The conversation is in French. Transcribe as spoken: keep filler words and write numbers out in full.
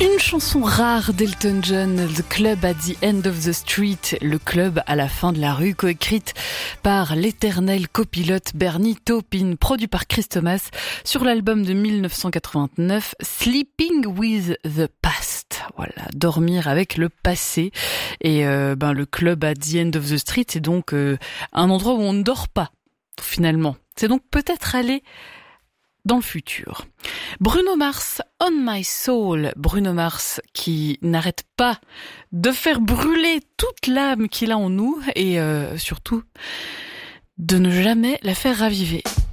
Une chanson rare d'Elton John, The Club at the End of the Street, le club à la fin de la rue, coécrite par l'éternel copilote Bernie Taupin, produit par Chris Thomas sur l'album de dix-neuf cent quatre-vingt-neuf, Sleeping with the Past. Voilà, dormir avec le passé. Et euh, ben le club at the End of the Street, c'est donc euh, un endroit où on ne dort pas, finalement. C'est donc peut-être aller dans le futur. Bruno Mars, On My Soul. Bruno Mars qui n'arrête pas de faire brûler toute l'âme qu'il a en nous et euh, surtout de ne jamais la faire raviver.